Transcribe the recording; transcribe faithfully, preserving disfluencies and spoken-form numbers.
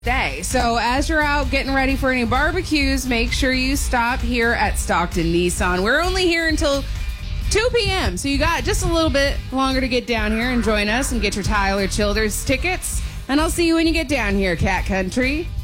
day. So as you're out getting ready for any barbecues, make sure you stop here at Stockton Nissan. We're only here until two p.m., so you got just a little bit longer to get down here and join us and get your Tyler Childers tickets. And I'll see you when you get down here, Cat Country.